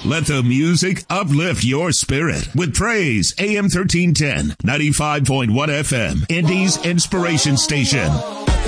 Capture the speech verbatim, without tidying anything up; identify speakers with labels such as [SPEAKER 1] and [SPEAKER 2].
[SPEAKER 1] Let the music uplift your spirit with praise. A M thirteen ten, ninety-five point one F M, Indy's Inspiration Station.